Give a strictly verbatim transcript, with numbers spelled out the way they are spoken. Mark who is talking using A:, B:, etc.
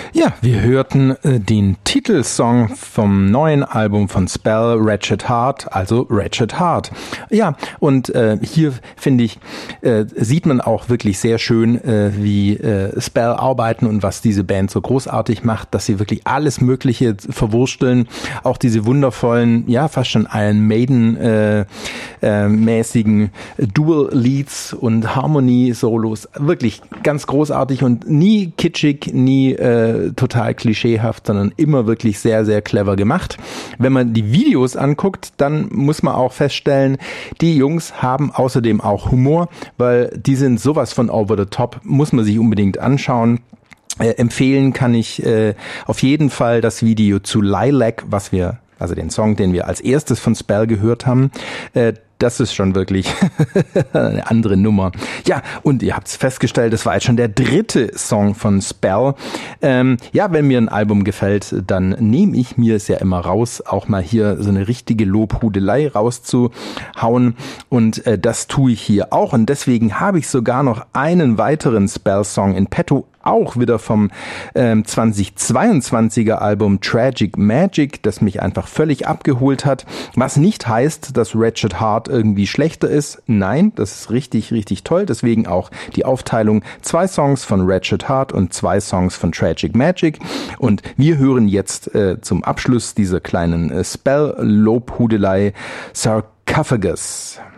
A: Ja, wir hörten äh, den Titelsong vom neuen Album von Spell, Wretched Heart, also Wretched Heart. Ja, und äh, hier, finde ich, äh, sieht man auch wirklich sehr schön, äh, wie äh, Spell arbeiten und was diese Band so großartig macht, dass sie wirklich alles Mögliche verwursteln, auch diese wundervollen, ja, fast schon Iron Maiden äh, äh, mäßigen Dual-Leads und Harmonie-Solos, wirklich ganz großartig und nie kitschig, nie äh, total klischeehaft, sondern immer wirklich sehr, sehr clever gemacht. Wenn man die Videos anguckt, dann muss man auch feststellen, die Jungs haben außerdem auch Humor, weil die sind sowas von over the top, muss man sich unbedingt anschauen. Äh, empfehlen kann ich äh, auf jeden Fall das Video zu Lilac, was wir, also den Song, den wir als erstes von Spell gehört haben. Äh, Das ist schon wirklich eine andere Nummer. Ja, und ihr habt es festgestellt, das war jetzt schon der dritte Song von Spell. Ähm, ja, wenn mir ein Album gefällt, dann nehme ich mir es ja immer raus, auch mal hier so eine richtige Lobhudelei rauszuhauen. Und äh, das tue ich hier auch. Und deswegen habe ich sogar noch einen weiteren Spell-Song in petto, auch wieder vom ähm, zweitausendzweiundzwanziger Album Tragic Magic, das mich einfach völlig abgeholt hat. Was nicht heißt, dass Wretched Heart irgendwie schlechter ist. Nein, das ist richtig, richtig toll. Deswegen auch die Aufteilung: zwei Songs von Wretched Heart und zwei Songs von Tragic Magic. Und wir hören jetzt äh, zum Abschluss dieser kleinen äh, Spell-Lobhudelei Sarcophagus.